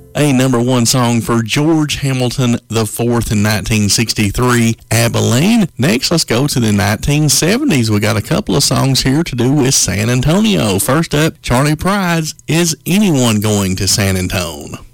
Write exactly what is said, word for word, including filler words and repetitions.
A number one song for George Hamilton the fourth in nineteen sixty-three, Abilene. Next, let's go to the nineteen seventies. We got a couple of songs here to do with San Antonio. First up, Charlie Pride's Is Anyone Going to San Antone?